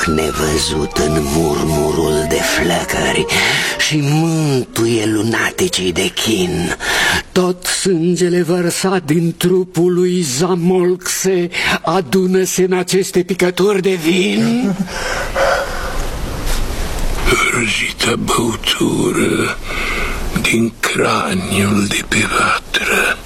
nevăzut în murmurul de flăcări și mântuie lunaticii de chin. Tot sângele vărsat din trupul lui Zamolxe adună-se în aceste picături de vin. Urgită băutură din craniul de pe vatră.